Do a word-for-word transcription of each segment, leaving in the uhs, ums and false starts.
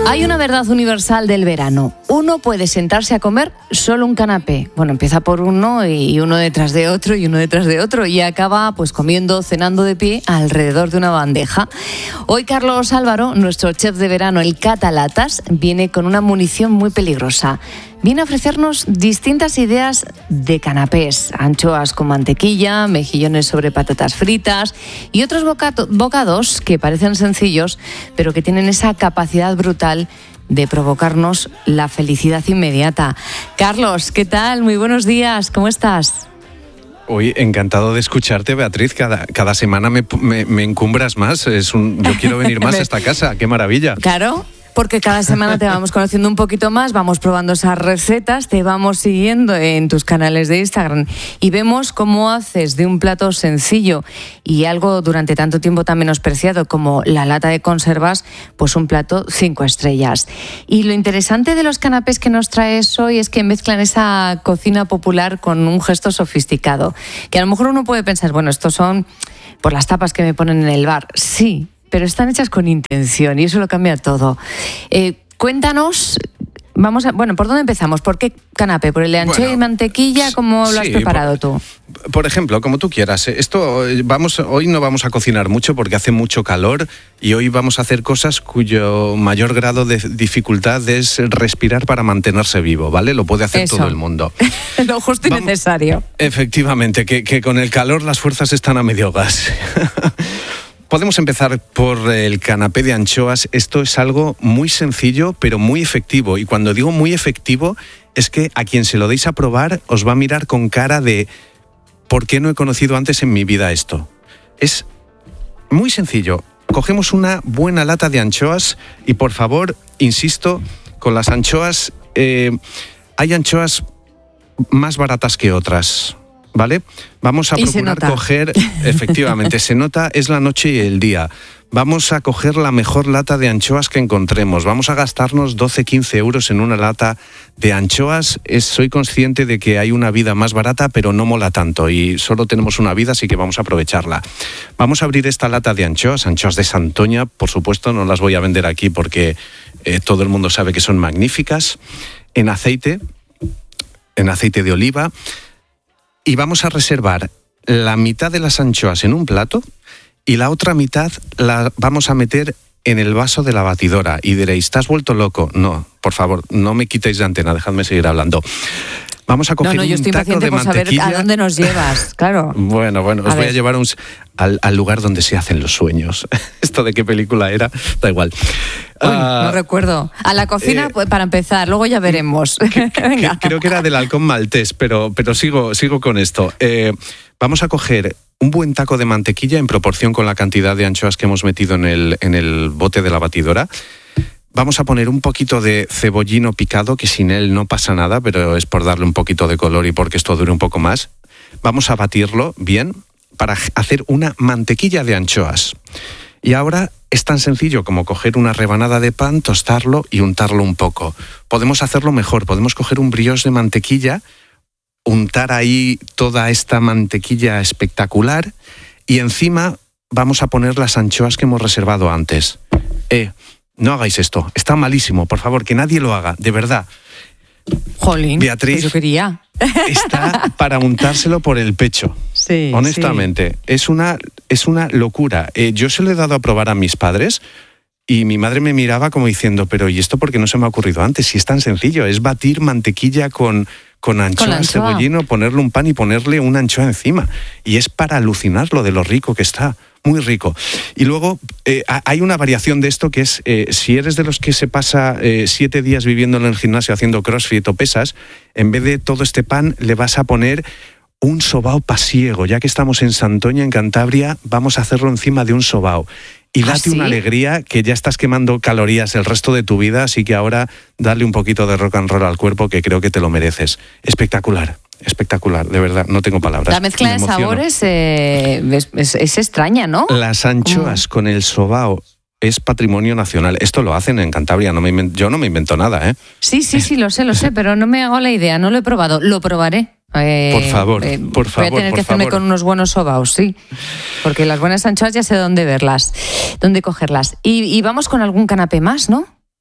Hay una verdad universal del verano. Uno puede sentarse a comer solo un canapé. Bueno, empieza por uno y uno detrás de otro y uno detrás de otro y acaba pues comiendo, cenando de pie alrededor de una bandeja. Hoy Carlos Álvaro, nuestro chef de verano, el Catalatas, viene con una munición muy peligrosa. Viene a ofrecernos distintas ideas de canapés, anchoas con mantequilla, mejillones sobre patatas fritas y otros bocato- bocados que parecen sencillos, pero que tienen esa capacidad brutal de provocarnos la felicidad inmediata. Carlos, ¿qué tal? Muy buenos días, ¿cómo estás? Hoy encantado de escucharte, Beatriz. Cada, cada semana me, me, me encumbras más. Es un, yo quiero venir más a esta casa. ¡Qué maravilla! Claro. Porque cada semana te vamos conociendo un poquito más, vamos probando esas recetas, te vamos siguiendo en tus canales de Instagram y vemos cómo haces de un plato sencillo y algo durante tanto tiempo tan menospreciado como la lata de conservas, pues un plato cinco estrellas. Y lo interesante de los canapés que nos traes hoy es que mezclan esa cocina popular con un gesto sofisticado, que a lo mejor uno puede pensar, bueno, estos son por las tapas que me ponen en el bar. Sí, pero están hechas con intención y eso lo cambia todo. Eh, cuéntanos, vamos a, bueno, ¿por dónde empezamos? ¿Por qué canapé? ¿Por el de anchoa bueno, y mantequilla? ¿Cómo sí, lo has preparado por, tú? Por ejemplo, como tú quieras. Esto vamos, hoy no vamos a cocinar mucho porque hace mucho calor y hoy vamos a hacer cosas cuyo mayor grado de dificultad es respirar para mantenerse vivo, ¿vale? Lo puede hacer eso. Todo el mundo. Lo justo y vamos, necesario. Efectivamente, que, que con el calor las fuerzas están a medio gas. Podemos empezar por el canapé de anchoas. Esto es algo muy sencillo, pero muy efectivo. Y cuando digo muy efectivo, es que a quien se lo deis a probar os va a mirar con cara de ¿por qué no he conocido antes en mi vida esto? Es muy sencillo. Cogemos una buena lata de anchoas y, por favor, insisto, con las anchoas, eh, hay anchoas más baratas que otras, ¿vale? Vamos a y procurar coger, efectivamente, se nota, es la noche y el día. Vamos a coger la mejor lata de anchoas que encontremos. Vamos a gastarnos doce, quince euros en una lata de anchoas. Es, soy consciente de que hay una vida más barata, pero no mola tanto y solo tenemos una vida, así que vamos a aprovecharla. Vamos a abrir esta lata de anchoas, anchoas de Santoña, por supuesto, no las voy a vender aquí porque eh, todo el mundo sabe que son magníficas, en aceite, en aceite de oliva. Y vamos a reservar la mitad de las anchoas en un plato y la otra mitad la vamos a meter en el vaso de la batidora. Y diréis, ¿te has vuelto loco? No, por favor, no me quitéis de antena, dejadme seguir hablando. Vamos a coger no, no, yo estoy un taco de por mantequilla. Saber a dónde nos llevas, claro. Bueno, bueno, os a voy ver. a llevar un, al, al lugar donde se hacen los sueños. Esto de qué película era, da igual. Uy, uh, no recuerdo. A la cocina, eh, para empezar, luego ya veremos. Que, que, creo que era del halcón maltés, pero, pero sigo, sigo con esto. Eh, vamos a coger un buen taco de mantequilla en proporción con la cantidad de anchoas que hemos metido en el, en el bote de la batidora. Vamos a poner un poquito de cebollino picado, que sin él no pasa nada, pero es por darle un poquito de color y porque esto dure un poco más. Vamos a batirlo bien para hacer una mantequilla de anchoas. Y ahora es tan sencillo como coger una rebanada de pan, tostarlo y untarlo un poco. Podemos hacerlo mejor, podemos coger un brioche de mantequilla, untar ahí toda esta mantequilla espectacular y encima vamos a poner las anchoas que hemos reservado antes. Eh... No hagáis esto, está malísimo, por favor, que nadie lo haga, de verdad. Jolín, Beatriz, pues yo quería. Está para untárselo por el pecho. Sí, honestamente, sí. Es una, es una locura. Eh, yo se lo he dado a probar a mis padres y mi madre me miraba como diciendo, pero ¿y esto por qué no se me ha ocurrido antes? Si es tan sencillo, es batir mantequilla con, con anchoa, anchoa, cebollino, ponerle un pan y ponerle una anchoa encima. Y es para alucinar lo de lo rico que está. Muy rico. Y luego eh, hay una variación de esto que es, eh, si eres de los que se pasa eh, siete días viviendo en el gimnasio haciendo crossfit o pesas, en vez de todo este pan le vas a poner un sobao pasiego. Ya que estamos en Santoña, en Cantabria, vamos a hacerlo encima de un sobao. Y date ¿Ah, sí? una alegría, que ya estás quemando calorías el resto de tu vida, así que ahora dale un poquito de rock and roll al cuerpo, que creo que te lo mereces. Espectacular. Espectacular, de verdad, no tengo palabras. La mezcla de sabores eh, es, es, es extraña, ¿no? Las anchoas con el sobao es patrimonio nacional. Esto lo hacen en Cantabria, no me invento, yo no me invento nada, ¿eh? Sí, sí, sí, lo sé, lo sé, pero no me hago la idea, no lo he probado, lo probaré. Eh, por favor, eh, por favor. Voy a tener por que hacerme favor. con unos buenos sobaos, sí. Porque las buenas anchoas ya sé dónde verlas, dónde cogerlas. Y, y vamos con algún canapé más, ¿no?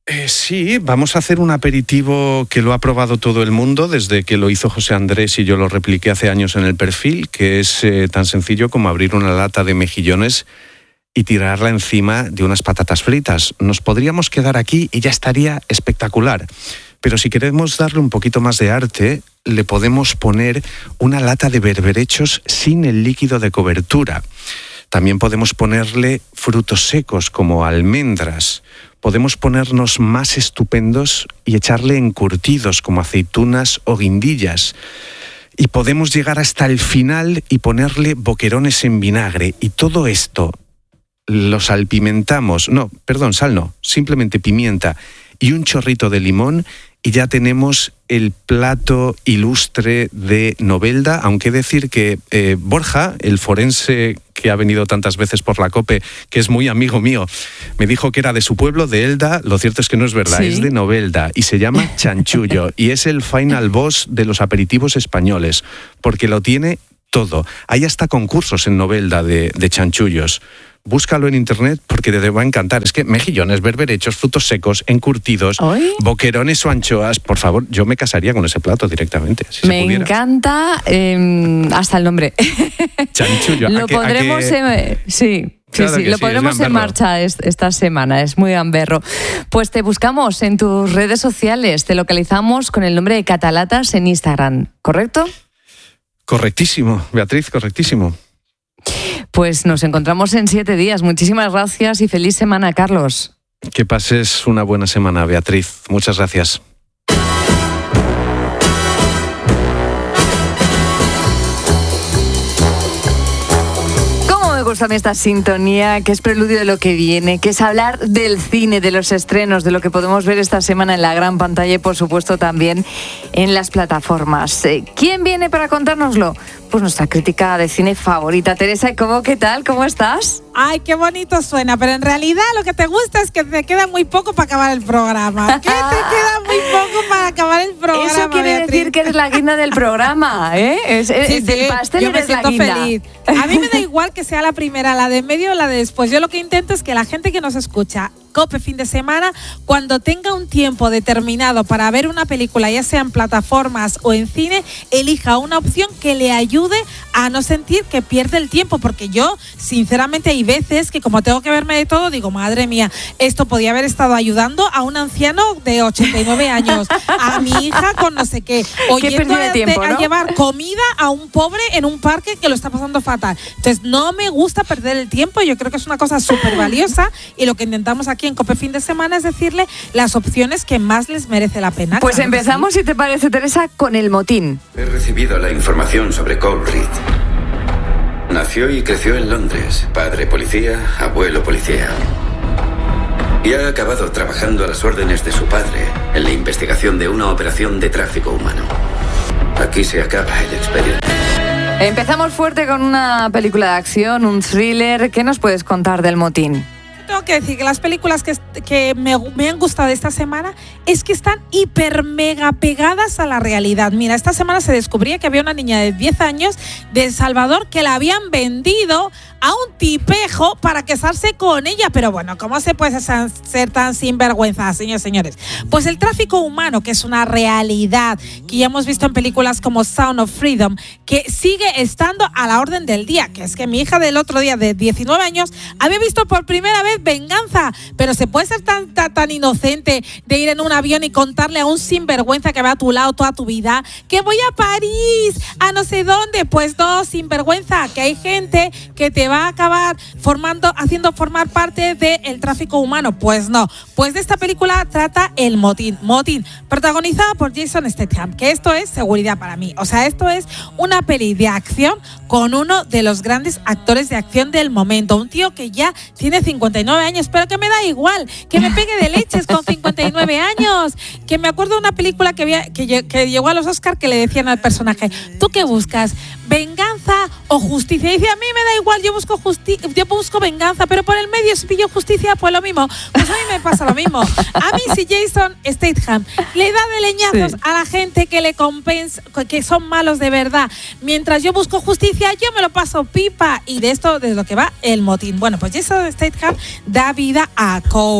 Eh, sí, vamos a hacer un aperitivo que lo ha probado todo el mundo desde que lo hizo José Andrés y yo lo repliqué hace años en el perfil, que es eh, tan sencillo como abrir una lata de mejillones y tirarla encima de unas patatas fritas. Nos podríamos quedar aquí y ya estaría espectacular. Pero si queremos darle un poquito más de arte, le podemos poner una lata de berberechos sin el líquido de cobertura. También podemos ponerle frutos secos como almendras. Podemos ponernos más estupendos y echarle encurtidos como aceitunas o guindillas. Y podemos llegar hasta el final y ponerle boquerones en vinagre. Y todo esto lo salpimentamos. No, perdón, sal no, simplemente pimienta y un chorrito de limón y ya tenemos el plato ilustre de Novelda, aunque decir que eh, Borja, el forense que ha venido tantas veces por la COPE, que es muy amigo mío, me dijo que era de su pueblo, de Elda. Lo cierto es que no es verdad, ¿sí? Es de Novelda y se llama chanchullo y es el final boss de los aperitivos españoles, porque lo tiene todo. Hay hasta concursos en Novelda de, de chanchullos. Búscalo en internet porque te va a encantar. Es que mejillones, berberechos, frutos secos, encurtidos, ¿Oye? boquerones o anchoas. Por favor, yo me casaría con ese plato directamente. Si me encanta eh, hasta el nombre. Chanchullo. Lo ¿A que, pondremos a que... en... Sí. Claro sí, sí, lo sí, pondremos en marcha esta semana, es muy gamberro. Pues te buscamos en tus redes sociales, te localizamos con el nombre de Catalatas en Instagram, ¿correcto? Correctísimo, Beatriz, correctísimo. Pues nos encontramos en siete días. Muchísimas gracias y feliz semana, Carlos. Que pases una buena semana, Beatriz. Muchas gracias. Me gusta esta sintonía, que es preludio de lo que viene, que es hablar del cine, de los estrenos, de lo que podemos ver esta semana en la gran pantalla y, por supuesto, también en las plataformas. ¿Quién viene para contárnoslo? Pues nuestra crítica de cine favorita, Teresa Cobo. ¿Qué tal? ¿Cómo estás? Ay, qué bonito suena, pero en realidad lo que te gusta es que te queda muy poco para acabar el programa. ¿Qué te queda muy poco para acabar el programa? Eso quiere Beatriz? decir que eres la guinda del programa, ¿eh? Es, es, sí, del sí, pastel yo me eres la siento guinda. feliz. A mí me da igual que sea la primera, la de medio o la de después. Yo lo que intento es que la gente que nos escucha, COPE fin de semana, cuando tenga un tiempo determinado para ver una película, ya sea en plataformas o en cine, elija una opción que le ayude a no sentir que pierde el tiempo, porque yo, sinceramente, hay veces que como tengo que verme de todo, digo, madre mía, esto podía haber estado ayudando a un anciano de ochenta y nueve años, a mi hija con no sé qué, o qué yendo de a, tiempo, a ¿no? llevar comida a un pobre en un parque que lo está pasando fatal. Entonces, no me gusta perder el tiempo, yo creo que es una cosa súper valiosa y lo que intentamos aquí en COPE fin de semana es decirle las opciones que más les merece la pena. Pues claro, empezamos, sí. si te parece, Teresa, con el motín. He recibido la información sobre Cole Reed. Nació y creció en Londres, padre policía, abuelo policía. Y ha acabado trabajando a las órdenes de su padre en la investigación de una operación de tráfico humano. Aquí se acaba el expediente. Empezamos fuerte con una película de acción, un thriller. ¿Qué nos puedes contar del motín? Tengo que decir que las películas que, que me, me han gustado esta semana es que están hiper mega pegadas a la realidad. Mira, esta semana se descubría que había una niña de diez años de El Salvador que la habían vendido a un tipejo para casarse con ella. Pero bueno, ¿cómo se puede ser tan sinvergüenza, señores señores? Pues el tráfico humano, que es una realidad que ya hemos visto en películas como Sound of Freedom, que sigue estando a la orden del día, que es que mi hija del otro día de diecinueve años había visto por primera vez Venganza, pero se puede ser tan, tan, tan inocente de ir en un avión y contarle a un sinvergüenza que va a tu lado toda tu vida que voy a París, a no sé dónde. Pues no, sinvergüenza, que hay gente que te va a acabar formando, haciendo formar parte del tráfico humano. Pues no, pues de esta película trata El motín, motín, protagonizada por Jason Statham, que esto es seguridad para mí. O sea, esto es una peli de acción con uno de los grandes actores de acción del momento, un tío que ya tiene cincuenta y nueve años, pero que me da igual, que me pegue de leches con cincuenta y nueve años, que me acuerdo de una película que, había, que, que llegó a los Oscar que le decían al personaje, ¿tú qué buscas? ¿Venganza o justicia? Y dice, a mí me da igual, yo busco justi- yo busco venganza, pero por el medio si pillo justicia, pues lo mismo. Pues a mí me pasa lo mismo. A mí si Jason Statham le da de leñazos sí. a la gente que le compensa, que son malos de verdad, mientras yo busco justicia, yo me lo paso pipa. Y de esto, de lo que va el motín. Bueno, pues Jason Statham da vida a Cole,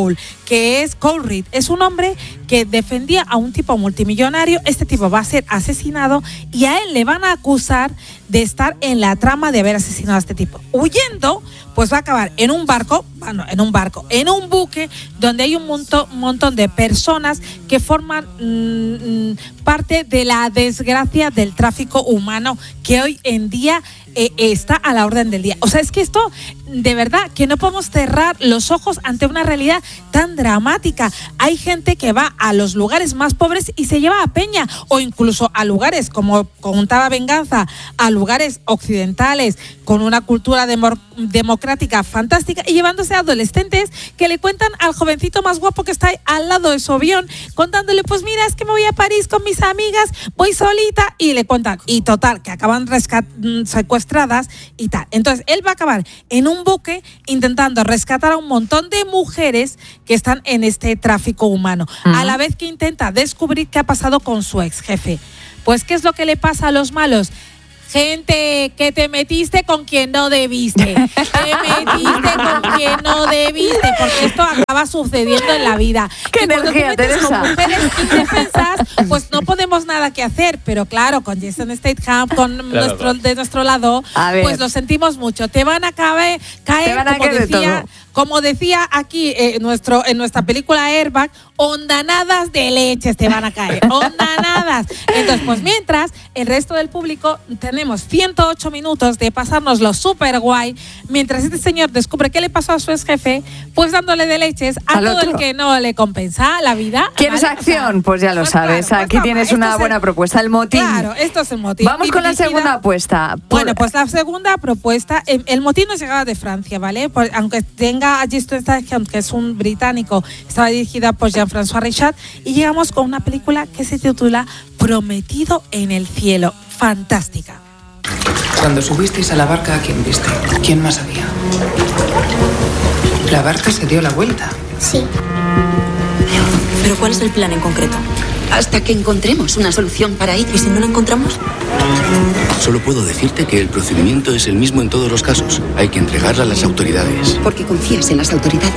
que es Cole Reed. Es un hombre que defendía a un tipo multimillonario. Este tipo va a ser asesinado y a él le van a acusar de estar en la trama de haber asesinado a este tipo. Huyendo, pues va a acabar en un barco, bueno, en un barco, en un buque donde hay un montón, un montón de personas que forman mmm, parte de la desgracia del tráfico humano que hoy en día eh, está a la orden del día. O sea, es que esto, de verdad, que no podemos cerrar los ojos ante una realidad tan dramática. Hay gente que va a los lugares más pobres y se lleva a peña, o incluso a lugares, como contaba Venganza, a lugares occidentales con una cultura demo- democrática fantástica, y llevándose a adolescentes que le cuentan al jovencito más guapo que está al lado de su avión, contándole, pues mira, es que me voy a París con mis amigas, voy solita, y le cuentan, y total, que acaban rescat- secuestradas y tal. Entonces, él va a acabar en un buque intentando rescatar a un montón de mujeres que están en este tráfico humano, uh-huh. a la vez que intenta descubrir qué ha pasado con su ex jefe. Pues, ¿qué es lo que le pasa a los malos? Gente, que te metiste con quien no debiste. Te metiste con quien no debiste, porque esto acaba sucediendo en la vida. ¡Qué y cuando energía, te metes Teresa! con mujeres indefensas, pues no podemos nada que hacer. Pero claro, con Jason Statham, con claro, nuestro, claro. de nuestro lado, pues lo sentimos mucho. Te van a caer, caer Te van a como caer de decía, todo. como decía aquí eh, nuestro, en nuestra película Airbag, ondanadas de leches te van a caer. Ondanadas. Entonces, pues mientras, el resto del público tenemos ciento ocho minutos de pasárnoslo súper guay, mientras este señor descubre qué le pasó a su ex jefe, pues dándole de leches a Al todo otro. el que no le compensa la vida. ¿Quieres ¿vale? acción? O sea, pues ya lo pues sabes. claro, pues Aquí toma, tienes esto una es buena el- propuesta, el motín. Claro, esto es el motín. Vamos Y con la dirigida- segunda apuesta. Por- Bueno, pues la segunda propuesta, el, el motín nos llegaba de Francia, ¿vale? Por- aunque tenga a Jason Statham, que es un británico, estaba dirigida por Jean-François Richard, y llegamos con una película que se titula Prometido en el cielo. Fantástica. Cuando subisteis a la barca, ¿a quién viste? ¿Quién más había? La barca se dio la vuelta. Sí. ¿Pero cuál es el plan en concreto? Hasta que encontremos una solución para ello. ¿Y si no la encontramos? Solo puedo decirte que el procedimiento es el mismo en todos los casos. Hay que entregarla a las autoridades. Porque confías en las autoridades.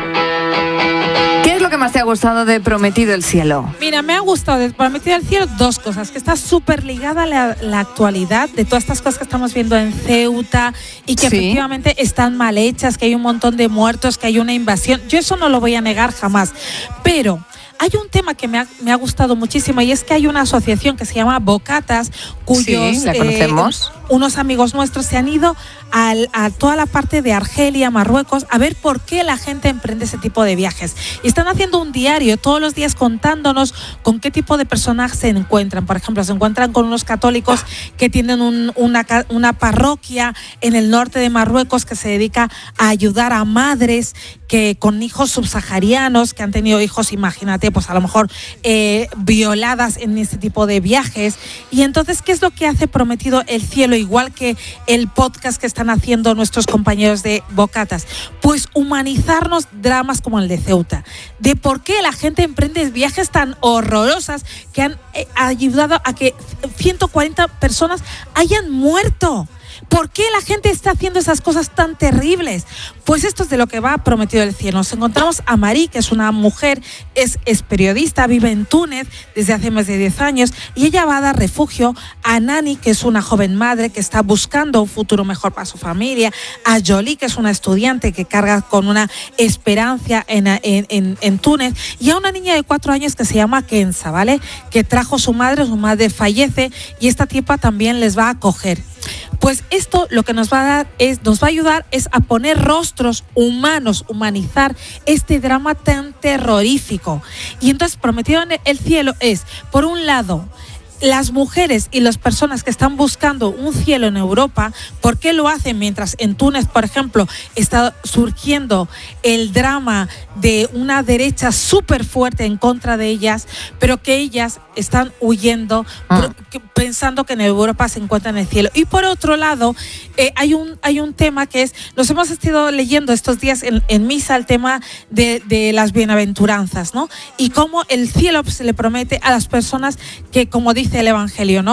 ¿Qué es lo que más te ha gustado de Prometido el cielo? Mira, me ha gustado de Prometido el cielo dos cosas, que está súper ligada a la, la actualidad de todas estas cosas que estamos viendo en Ceuta y que Sí. efectivamente están mal hechas, que hay un montón de muertos, que hay una invasión. Yo eso no lo voy a negar jamás, pero hay un tema que me ha, me ha gustado muchísimo, y es que hay una asociación que se llama Bocatas, cuyos Sí, la conocemos. eh, unos amigos nuestros se han ido al, a toda la parte de Argelia, Marruecos, a ver por qué la gente emprende ese tipo de viajes. Y están haciendo un diario todos los días contándonos con qué tipo de personas se encuentran. Por ejemplo, se encuentran con unos católicos que tienen un, una, una parroquia en el norte de Marruecos que se dedica a ayudar a madres que con hijos subsaharianos, que han tenido hijos, imagínate, pues a lo mejor eh, violadas en ese tipo de viajes. Y entonces, ¿qué es lo que hace Prometido el cielo? Igual que el podcast que están haciendo nuestros compañeros de Bocatas, pues humanizarnos dramas como el de Ceuta, de por qué la gente emprende viajes tan horrorosas que han eh, ayudado a que ciento cuarenta personas hayan muerto. ¿Por qué la gente está haciendo esas cosas tan terribles? Pues esto es de lo que va Prometido el cielo. Nos encontramos a Marí, que es una mujer, es, es periodista, vive en Túnez desde hace más de diez años, y ella va a dar refugio a Nani, que es una joven madre que está buscando un futuro mejor para su familia, a Jolie, que es una estudiante que carga con una esperanza en, en, en, en Túnez, y a una niña de cuatro años que se llama Kenza, ¿vale? Que trajo su madre, su madre fallece, y esta tipa también les va a acoger. Pues esto lo que nos va a dar es, nos va a ayudar es a poner rostros humanos, humanizar este drama tan terrorífico. Y entonces Prometido en el cielo es, por un lado, las mujeres y las personas que están buscando un cielo en Europa. ¿Por qué lo hacen? Mientras en Túnez, por ejemplo, está surgiendo el drama de una derecha súper fuerte en contra de ellas, pero que ellas están huyendo, Ah. pensando que en Europa se encuentran en el cielo. Y por otro lado, eh, hay, un, hay un tema que es, nos hemos estado leyendo estos días en, en misa el tema de, de las bienaventuranzas, ¿no? Y cómo el cielo se le promete a las personas que, como dice el Evangelio, ¿no?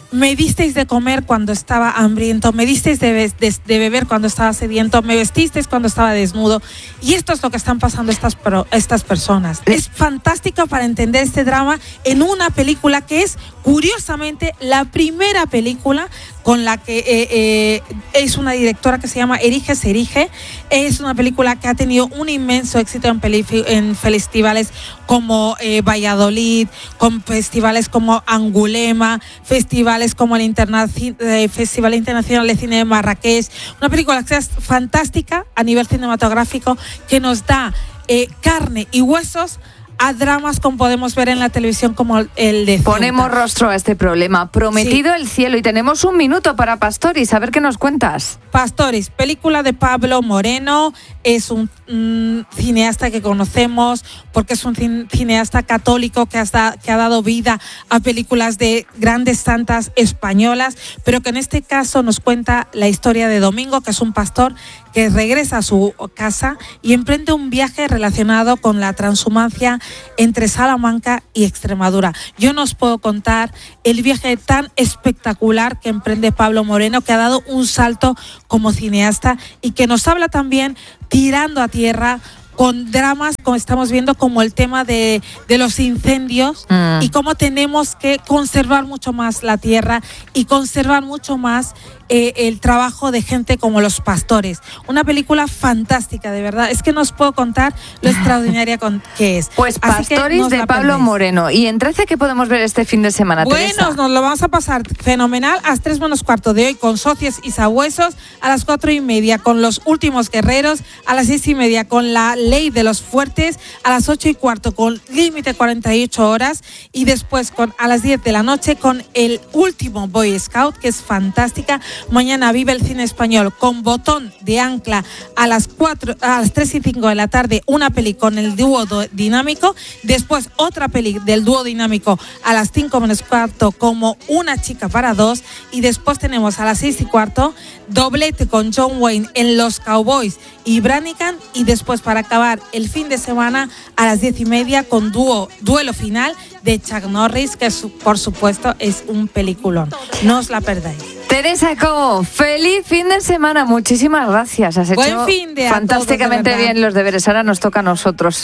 me disteis de comer cuando estaba hambriento, me disteis de, be- de, de beber cuando estaba sediento, me vestisteis cuando estaba desnudo. Y esto es lo que están pasando estas, pro, estas personas. Es fantástico para entender este drama en una película que es, curiosamente, la primera película con la que eh, eh, es una directora que se llama Erige se erige. Es una película que ha tenido un inmenso éxito en, peli, en festivales como eh, Valladolid, con festivales como Angulema, festivales como el Interna- eh, Festival Internacional de Cine de Marrakech. Una película que es fantástica a nivel cinematográfico, que nos da eh, carne y huesos a dramas como podemos ver en la televisión como el de Ceuta. Ponemos rostro a este problema. Prometido sí. El cielo, y tenemos un minuto para Pastoris. A ver qué nos cuentas. Pastoris, película de Pablo Moreno. Es un mm, cineasta que conocemos porque es un cin- cineasta católico que, hasta, que ha dado vida a películas de grandes santas españolas, pero que en este caso nos cuenta la historia de Domingo, que es un pastor que regresa a su casa y emprende un viaje relacionado con la transhumancia entre Salamanca y Extremadura. Yo no os puedo contar el viaje tan espectacular que emprende Pablo Moreno, que ha dado un salto como cineasta y que nos habla también tirando a tierra con dramas, como estamos viendo, como el tema de, de los incendios mm. y cómo tenemos que conservar mucho más la tierra y conservar mucho más eh, el trabajo de gente como los pastores. Una película fantástica, de verdad. Es que no os puedo contar lo extraordinaria con, que es. Pues Pastoris no de Pablo perdéis. Moreno. ¿Y en trece qué podemos ver este fin de semana, Bueno, Teresa? nos lo vamos a pasar fenomenal a las tres menos cuarto de hoy con Socios y Sabuesos, a las cuatro y media con Los Últimos Guerreros, a las seis y media con La Ley de los Fuertes, a las ocho y cuarto con Límite cuarenta y ocho horas y después con a las diez de la noche con El Último Boy Scout, que es fantástica. Mañana Vive el Cine Español con Botón de Ancla a las cuatro, a las tres y cinco de la tarde, una peli con el dúo dinámico, después otra peli del dúo dinámico a las cinco menos cuarto como Una chica para dos, y después tenemos a las seis y cuarto doblete con John Wayne en Los Cowboys y Brannigan, y después para acabar el fin de semana a las diez y media con dúo Duelo Final de Chuck Norris, que es, por supuesto es un peliculón. No os la perdáis. Teresa Cobo, feliz fin de semana, muchísimas gracias. Has Buen hecho fin de fantásticamente todos, de bien los deberes. Ahora nos toca a nosotros.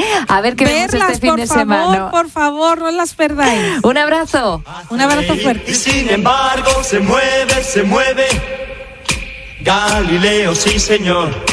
A ver qué Verlas, vemos este fin de favor, semana. Por favor, no las perdáis. Un abrazo. Un abrazo fuerte. Y sin embargo se mueve, se mueve. Galileo, sí señor.